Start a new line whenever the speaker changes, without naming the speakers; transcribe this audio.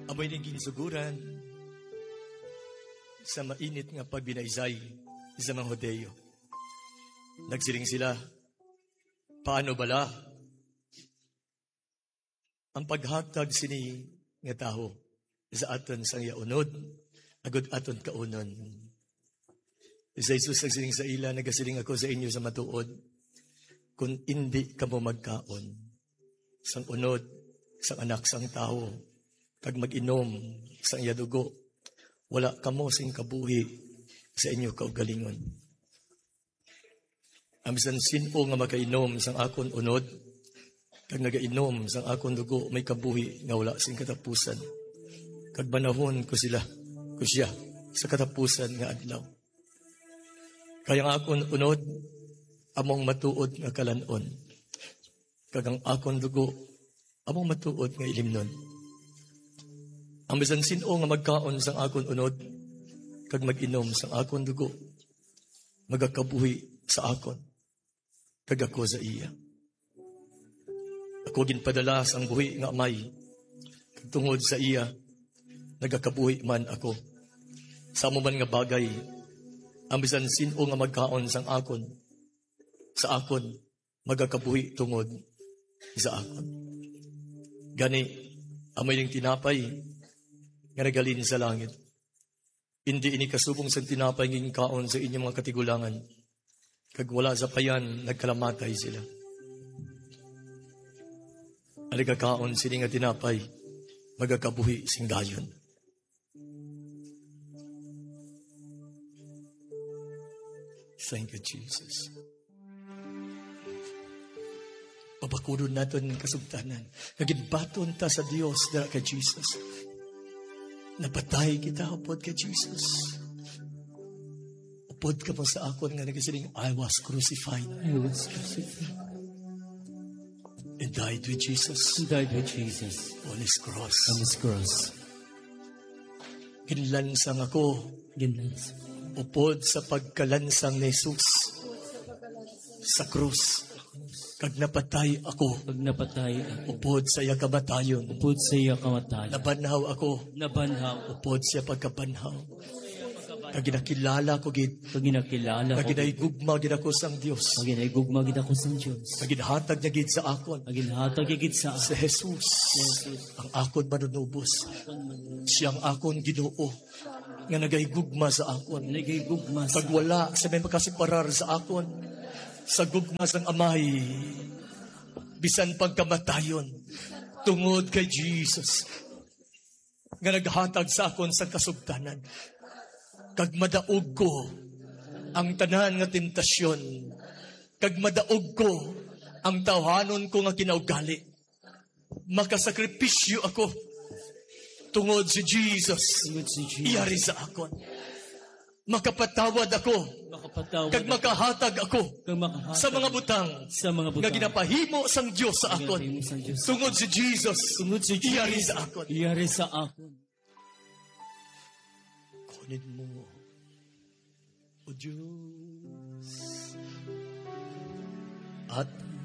Amoy ning ginsuguran sa mainit nga pagbinaysay sa mga Hodeo. Nagsiling sila, paano bala ang paghatag sini nga taho sa aton sang yaunod, agud aton kaunon. Sa Jesus nagsiling sa ila, nagasiling ako sa inyo sa matuod, kung hindi ka mo magkaon sang unod, sang anak sang taho, kag mag-inom sang iya dugo, wala kamo sing kabuhi sa inyo kaugalingon. Ang bisan sino nga makainom sang akon unod, kag nagainom sang akon dugo, may kabuhi nga wala sing katapusan. Kag banahon ko siya sa katapusan nga adlaw. Kaya ang akon unod, among matuod nga kalanon. Kag ang akon dugo, among matuod nga ilimnon. Ang bisan sino nga magkaon sang akon unod, kag mag-inom sang akon dugo, magakabuhi sa akon, kag ako sa iya. Ako ginpadala sang buhi nga amay, kag tungod sa iya, nagakabuhi man ako. Sa mo man nga bagay, ang bisan sino nga magkaon sang akon, sa akon, magakabuhi tungod sa akon. Gani, amoy ng tinapay, nga nagalin sa langit. Hindi ini kasubong sa tinapay nging kaon sa inyong mga katigulangan. Kag wala sa payan, nagkalamatay sila. Alika kaon sini nga tinapay, magakabuhi sing dayon. Thank you, Jesus. Pabakudon natin ng kasugtanan. Naginbaton ta sa Diyos dara kay Jesus. Napatay kita upod kay Jesus. Upod ka mo sa akon nga nagasiling, I was crucified.
I was crucified.
And died with Jesus.
He died with Jesus.
On His cross.
On His cross.
Ginlansang ako.
Ginlansang.
Upod sa pagkalansang ni Jesus. Sa krus. Kag napatay ako.
Pag napatay ako.
Upod sa iya kamatayon.
Upod sa iya kamatayon.
Nabanhaw ako.
Nabanhaw.
Upod sa pagkabanhaw. Kag ginakilala ko gid.
Kag ginakilala ko.
Kag ginaigugma gid ako sang Dios.
Kag ginaigugma gid ako sang Dios.
Kag ginhatag niya gid sa akon.
Kag ginhatag niya gid sa
sa Jesus. Ang akon manunubos. Siyang akon Ginoo nga nagaigugma sa akon.
Nagaigugma sa
kag wala sa may makasiparar sa akon. Sa gugma sang amay, bisan pagkamatayon, tungod kay Jesus, nga naghatag sa akon sa kasugtanan. Kag madaog ko ang tanan nga tentasyon, kag madaog ko ang tawhanon ko nga kinaugali. Makasakripisyo ako, tungod si Jesus, iyari sa akon. Makapatawad ako, kag makahatag ako sa mga butang nga ginapahimo sang Dios sa akon. Tungod si Jesus, iyari sa akon.
Iyari sa akon.
Kunin mo, O Diyos, at